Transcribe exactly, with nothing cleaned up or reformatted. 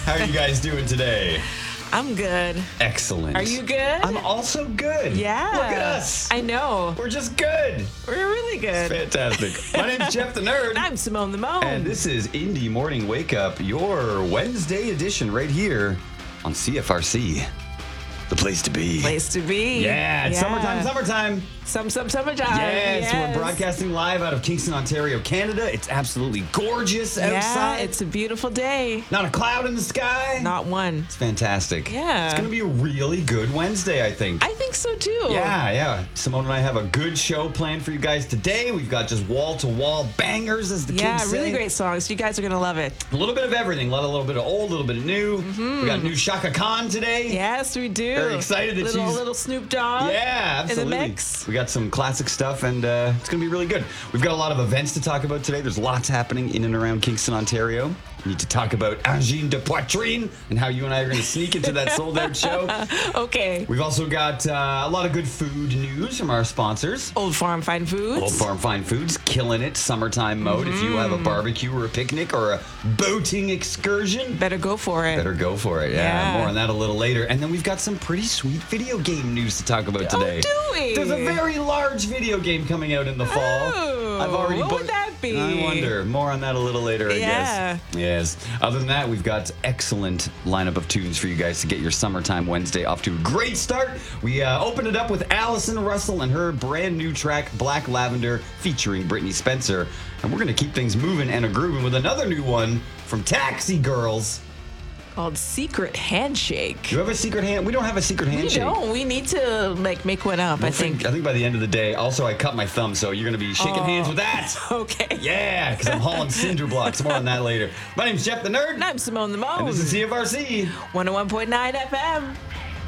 How are you guys doing today? I'm good. Excellent. Are you good? I'm also good. Yeah. Look at us. I know. We're just good. We're really good. It's fantastic. My name's Jeff the Nerd. I'm Simone the Moan. And this is Indie Morning Wake Up, your Wednesday edition right here on C F R C. The place to be. Place to be. Yeah, it's Yeah. summertime, summertime. Some, some, summertime. Yes, yes, we're broadcasting live out of Kingston, Ontario, Canada. It's absolutely gorgeous Yeah, outside. it's a beautiful day. Not a cloud in the sky. Not one. It's fantastic. Yeah. It's going to be a really good Wednesday, I think. I think so too. Yeah, yeah. Simone and I have a good show planned for you guys today. We've got just wall-to-wall bangers, as the Yeah, kids say. really great songs. You guys are going to love it. A little bit of everything. A little, a little bit of old, a little bit of new. We got new Shaka Khan today. Yes, we do. Very excited that little, she's- Little Snoop Dogg. Yeah, absolutely. In the mix. We got some classic stuff, and uh, it's going to be really good. We've got a lot of events to talk about today. There's lots happening in and around Kingston, Ontario. We need to talk about Angine de Poitrine and how you and I are going to sneak into that sold-out show. Okay. We've also got uh, a lot of good food news from our sponsors. Old Farm Fine Foods. Old Farm Fine Foods, killing it, summertime mode. If you have a barbecue or a picnic or a boating excursion, Better go for it. better go for it. Yeah, Yeah. more on that a little later. And then we've got some pretty sweet video game news to talk about today. Oh, do we? There's a very large video game coming out in the fall. Oh, I've already what would booked- that be? I wonder. More on that a little later, I Yeah. guess. Yes. Other than that, we've got excellent lineup of tunes for you guys to get your summertime Wednesday off to a great start. We uh, opened it up with Allison Russell and her brand new track, Black Lavender, featuring Brittany Spencer. And we're going to keep things moving and a grooving with another new one from Taxi Girls. Called Secret Handshake. Do you have a secret hand? We don't have a secret We handshake. don't. We need to like make one up. I I think. think by the end of the day. Also, I cut my thumb, so you're going to be shaking Oh. hands with that. Okay. Yeah, because I'm hauling cinder blocks. More on that later. My name's Jeff the Nerd. And I'm Simone the Moan. And this is C F R C. one oh one point nine F M.